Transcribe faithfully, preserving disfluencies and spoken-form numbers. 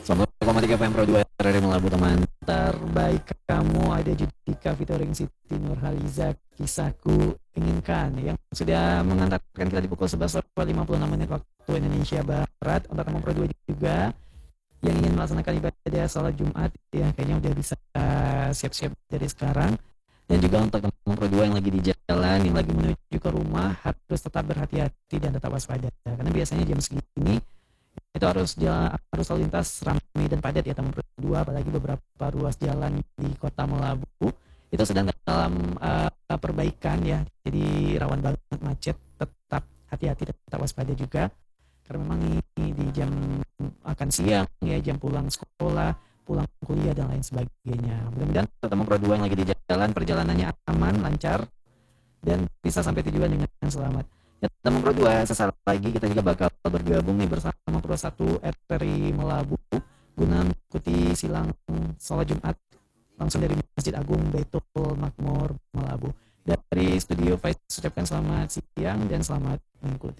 seratus koma tiga F M Pro dua R R I Melabu teman terbaik kamu ada Judika featuring Siti Nurhaliza kisahku inginkan yang sudah mengantarkan kita di pukul sebelas lewat lima puluh enam menit waktu Indonesia Barat. Untuk teman Pro dua juga yang ingin melaksanakan ibadah salat Jumat ya kayaknya udah bisa siap-siap dari sekarang. Dan juga untuk teman Pro dua yang lagi di jalan, yang lagi menuju ke rumah harus tetap berhati-hati dan tetap waspada karena biasanya jam segini itu harus jalan, harus lalu lintas ramai dan padat ya teman dua, apalagi beberapa ruas jalan di kota Melabu itu sedang dalam uh, perbaikan ya, jadi rawan banget macet. Tetap hati-hati, tetap waspada juga karena memang ini di jam akan siang ya, jam pulang sekolah, pulang kuliah dan lain sebagainya. Mudah-mudahan teman Pro dua yang lagi di jalan perjalanannya aman, lancar dan bisa sampai tujuan dengan selamat. Ya, teman Pro dua, sesaat lagi kita juga bakal bergabung nih bersama Pro satu R R I Melabu guna mengikuti silang sholat Jumat langsung dari Masjid Agung Baitul Makmur Melabu. Dari studio Faiz ucapkan selamat siang dan selamat mengikuti.